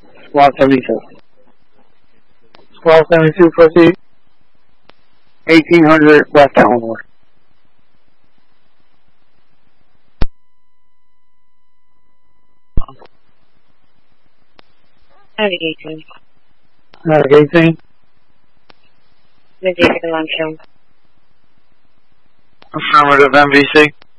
Squad 72. Squad 72, proceed. 1800 West Elmwood. Navigating. Navigating. Navigating Longshore. Affirmative, MVC.